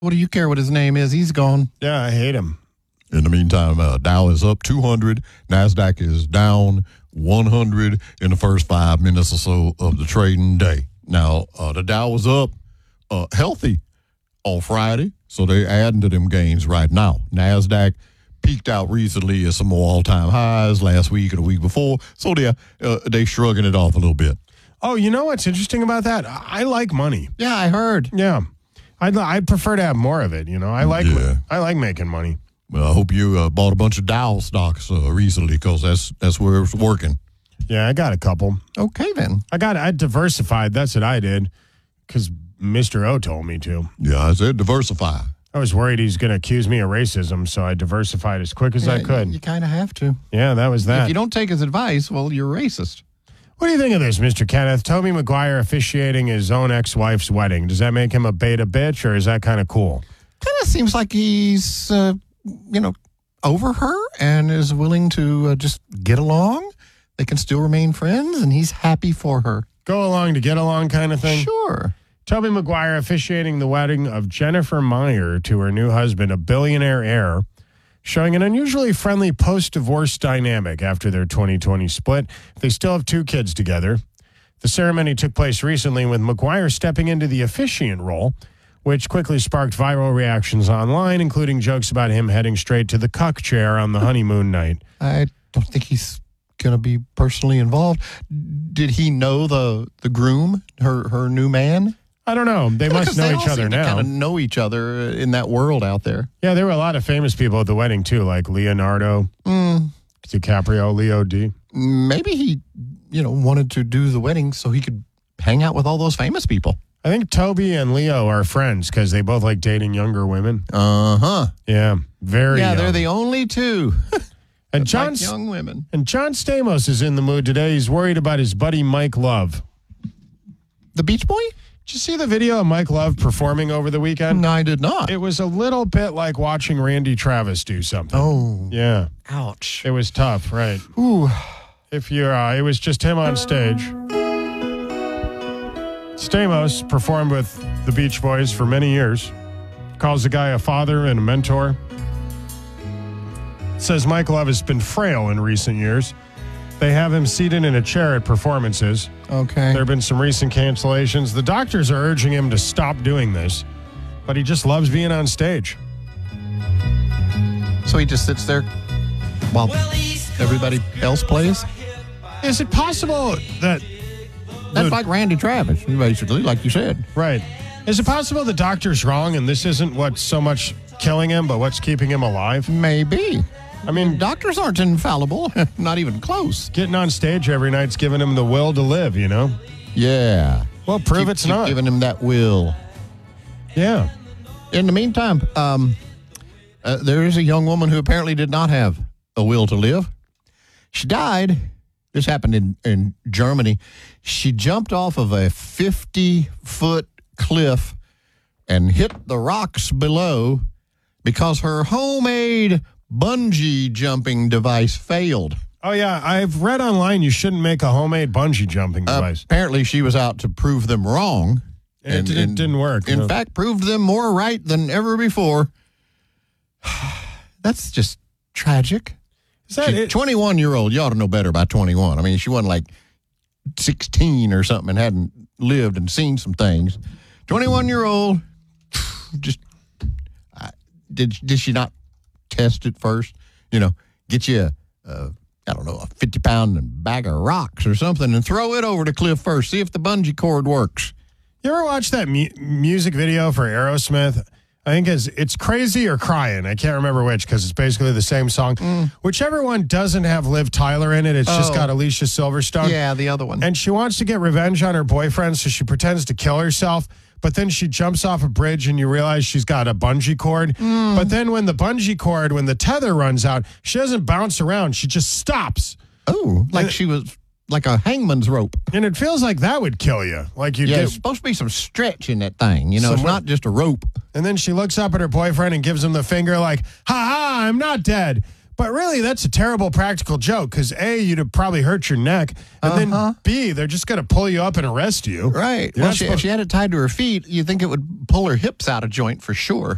What do you care what his name is? He's gone. Yeah, I hate him. In the meantime, Dow is up 200. NASDAQ is down 100 in the first 5 minutes or so of the trading day. Now, the Dow was up healthy on Friday, so they're adding to them gains right now. NASDAQ peaked out recently at some more all-time highs last week or the week before, so they shrugging it off a little bit. Oh, you know what's interesting about that? I like money. Yeah, I heard. Yeah. I'd prefer to have more of it, you know. I like making money. Well, I hope you bought a bunch of Dow stocks recently, because that's where it's working. Yeah, I got a couple. Okay, then. I diversified. That's what I did, because Mr. O told me to. Yeah, I said diversify. I was worried he's going to accuse me of racism, so I diversified as quick as I could. You kind of have to. Yeah, that was that. If you don't take his advice, well, you're racist. What do you think of this, Mr. Kenneth? Tobey Maguire officiating his own ex-wife's wedding. Does that make him a beta bitch, or is that kind of cool? Kind of seems like he's, over her and is willing to just get along. They can still remain friends, and he's happy for her. Go along to get along kind of thing? Sure. Tobey Maguire officiating the wedding of Jennifer Meyer to her new husband, a billionaire heir, showing an unusually friendly post-divorce dynamic after their 2020 split. They still have 2 kids together. The ceremony took place recently with Maguire stepping into the officiant role, which quickly sparked viral reactions online, including jokes about him heading straight to the cuck chair on the honeymoon night. I don't think he's going to be personally involved. Did he know the groom, her new man? I don't know. They must know each other now. Kind of know each other in that world out there. Yeah, there were a lot of famous people at the wedding, too, like Leonardo, DiCaprio, Leo D. Maybe he, wanted to do the wedding so he could hang out with all those famous people. I think Toby and Leo are friends because they both like dating younger women. Uh-huh. Yeah, very young. They're the only two. And like young women. And John Stamos is in the mood today. He's worried about his buddy Mike Love. The Beach Boy? Did you see the video of Mike Love performing over the weekend? No, I did not. It was a little bit like watching Randy Travis do something. Oh. Yeah. Ouch. It was tough, right? Ooh. It was just him on stage. Stamos performed with the Beach Boys for many years. Calls the guy a father and a mentor. Says Mike Love has been frail in recent years. They have him seated in a chair at performances. Okay. There have been some recent cancellations. The doctors are urging him to stop doing this, but he just loves being on stage. So he just sits there while everybody else plays? Is it possible that... That's like Randy Travis, basically, like you said. Right. Is it possible the doctor's wrong and this isn't what's so much killing him, but what's keeping him alive? Maybe. I mean, doctors aren't infallible. Not even close. Getting on stage every night's giving him the will to live, Yeah. Well, prove it's not. Giving him that will. Yeah. In the meantime, there is a young woman who apparently did not have a will to live. She died. This happened in Germany. She jumped off of a 50-foot cliff and hit the rocks below because her homemade bungee jumping device failed. Oh, yeah. I've read online you shouldn't make a homemade bungee jumping device. Apparently, she was out to prove them wrong. And it didn't work. In fact, proved them more right than ever before. That's just tragic. Is that it? 21-year-old, you ought to know better by 21. I mean, she wasn't like 16 or something and hadn't lived and seen some things. 21-year-old, just did she not test it first? Get you a 50-pound bag of rocks or something and throw it over the cliff first. See if the bungee cord works. You ever watch that music video for Aerosmith? I think it's Crazy or Crying. I can't remember which because it's basically the same song. Whichever one doesn't have Liv Tyler in it, it's just got Alicia Silverstone. Yeah, the other one. And she wants to get revenge on her boyfriend, so she pretends to kill herself. But then she jumps off a bridge and you realize she's got a bungee cord. But then when the tether runs out, she doesn't bounce around. She just stops. Oh, like she was like a hangman's rope. And it feels like that would kill you. Like you there's supposed to be some stretch in that thing. It's not just a rope. And then she looks up at her boyfriend and gives him the finger like, ha, I'm not dead. But really, that's a terrible practical joke because A, you'd have probably hurt your neck. And then B, they're just going to pull you up and arrest you. Right. Well, if she had it tied to her feet, you'd think it would pull her hips out of joint for sure.